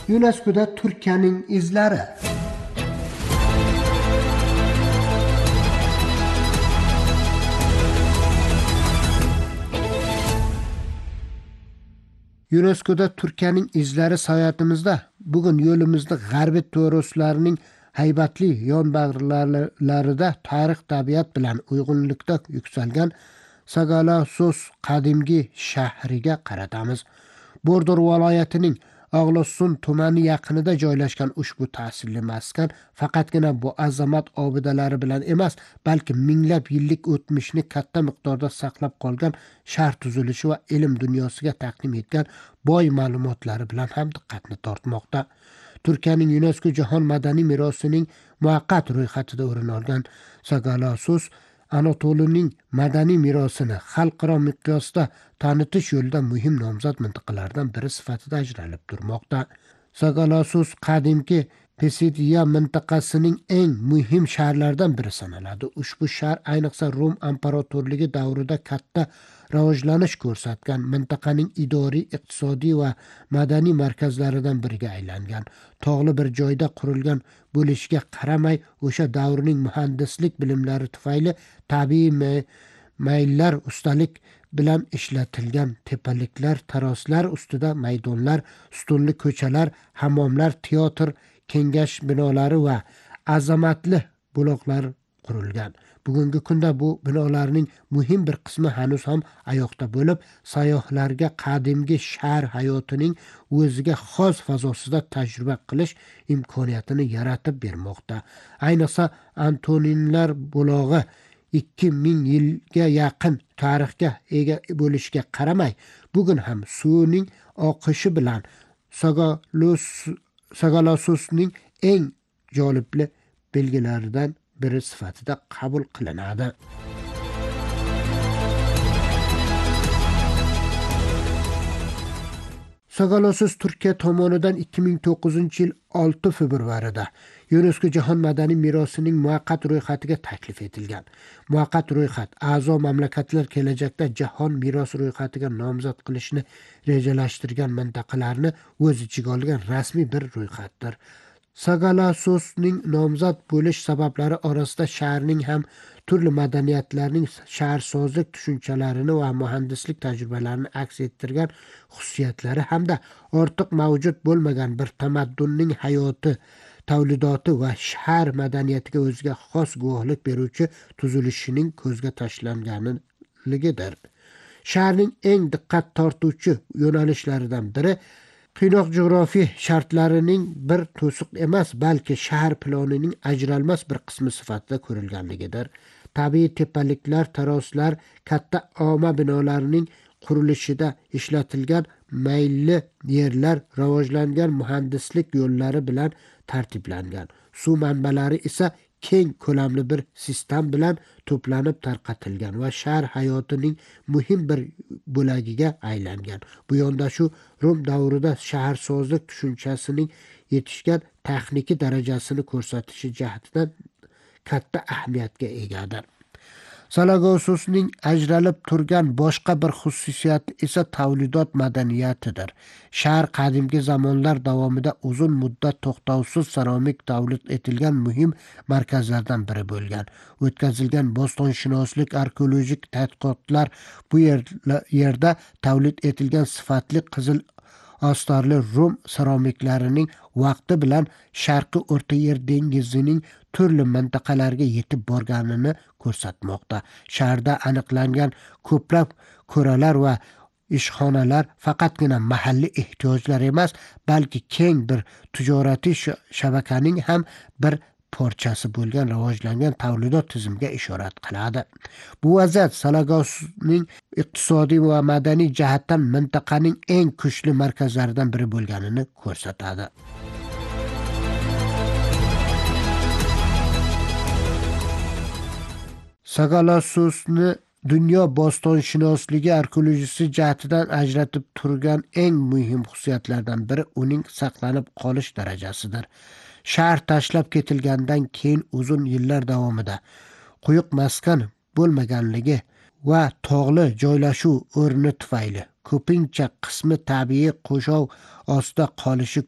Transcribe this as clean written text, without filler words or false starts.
UNESCO'da Turkiyaning izlari. UNESCO'da Turkiyaning izlari sayohatimizda bugun yo'limizda g'arbiy to'rislarining haybatli yonbag'irlarida tarix tabiat bilan uyg'unlikda yuksalgan Sagalassos qadimgi shahriga qaratamiz. Bordor viloyatining Og'losun tumani yaqinida joylashgan ushbu ta'sirli maskan faqatgina bu azamat obidalari bilan emas, balki minglab yillik o'tmishni katta miqdorda saqlab qolgan shahar tuzilishi va ilm dunyosiga taqdim etgan boy ma'lumotlari bilan ham diqqatni tortmoqda. Turkiyaning UNESCO jahon madaniy merosining muvaqqat ro'yxatida o'rin olgan Sagalassos Anatoliyaning madaniy merosini xalqaro miqyosda tanitish yo'lida muhim nomzod mintaqalardan biri sifatida ajralib turmoqda. Sagalassos qadimgi Pisidiya mintaqasining eng muhim shaharlaridan biri sanaladi. Ushbu shahar ayniqsa Rum imperatorligi davrida katta rivojlanish ko'rsatgan, mintaqaning idoriy, iqtisodiy va madaniy markazlaridan biriga aylangan. Tog'li bir joyda qurilgan bo'lishiga qaramay, o'sha davrning muhandislik bilimlari tufayli tabiiy mayllar ustalik bilan ishlatilgan tepaliklar, terraslar ustida maydonlar, ustunli ko'chalar, hammomlar, teatr, kengash binolari va azamatli buloqlar qurilgan. Bugungi kunda bu binolarning muhim bir qismi hanuz ham ayoqda bo'lib, sayyohlarga qadimgi shahar hayotining o'ziga xos fazosida tajriba qilish imkoniyatini yaratib bermoqda. Ayniqsa Antoninlar bulog'i 2000 yilga yaqin tarixga ega bo'lishiga qaramay, bugun ham suvning oqishi bilan Sagalassosning eng jolibli belgilaridan biri sifatida qabul qilinadi. Sagalassos Turkiya tomonidan 2009-yil 6 fevralida UNESCO jahon madaniy merosining muvaqqat ro'yxatiga taklif etilgan. Muvaqqat ro'yxat a'zo mamlakatlar kelajakda jahon merosi ro'yxatiga nomzod qilishni rejalashtirgan mintaqalarni o'z ichiga olgan rasmiy bir ro'yxatdir. Sagalassosning nomzod bo'lish sabablari orasida shaharning ham turli madaniyatlarning shaharsozlik tushunchalarini va muhandislik tajribalarini aks ettirgan xususiyatlari hamda ortiq mavjud bo'lmagan bir tamaddunning hayoti, tavlidoti va shahar madaniyatiga o'ziga xos guvohlik beruvchi tuzilishining ko'zga tashlanganligidir. Shaharning eng diqqat tortuvchi yo'nalishlaridan biri qiynoq jo'g'rofiy shartlarining bir to'siq emas, balki shahar planining ajralmas bir qismi sifatida ko'rilganligidir. Tabiiy tepaliklar, terraslar, katta omma binolarining qurilishida ishlatilgan mayli yerlar rivojlangan muhandislik yo'llari bilan tartiblangan. Suv manbalari esa keng ko'lamli bir sistem bilan to'planib tarqatilgan va shahar hayotining muhim bir bo'lagiga aylangan. Bu yondashuv Rum davrida shaharsozlik tushunchasining yetishgan texnik darajasini ko'rsatishi jihatidan katta ahamiyatga egadir. Sagalassossning ajralib turgan boshqa bir xususiyati esa tavlidot madaniyatidir. Shahar qadimgi zamonlar davomida uzun muddat to'xtovsiz saramik tavlid etilgan muhim markazlardan biri bo'lgan. O'tkazilgan bostonshunoslik, arxeologik tadqiqotlar bu yerda tavlid etilgan sifatli qizil astarli Rum seramiklarining vaqti bilan Sharqiy O'rta Yer dengizining turli mintaqalarga yetib borganini ko'rsatmoqda. Shaharda aniqlangan ko'plab ko'ralar va ishxonalar faqatgina mahalliy ehtiyojlar emas, balki keng bir tijoriy shabakaning ham bir parchasi bo'lgan rivojlangan tavlidot tizimiga ishorat qiladi. Bu vaziyat Sagalassossning iqtisodiy va madaniy jihatdan mintaqaning eng kuchli markazlaridan biri bo'lganini ko'rsatadi. Sagalassosni dunyo bostonshunosligi arxeologiyasi jihatidan ajratib turgan eng muhim xususiyatlardan biri uning saqlanib qolish darajasidir. Shahar tashlab ketilgandan keyin uzun yillar davomida quyuq maskan bo'lmaganligi va tog'li joylashuv o'rni tufayli ko'pincha qismi tabiiy qo'shov ostida qolishi